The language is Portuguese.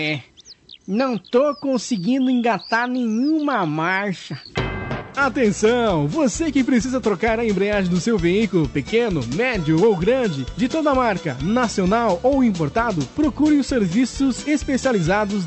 Não tô conseguindo engatar nenhuma marcha. Atenção! Você que precisa trocar a embreagem do seu veículo, pequeno, médio ou grande, de toda marca, nacional ou importado, procure os serviços especializados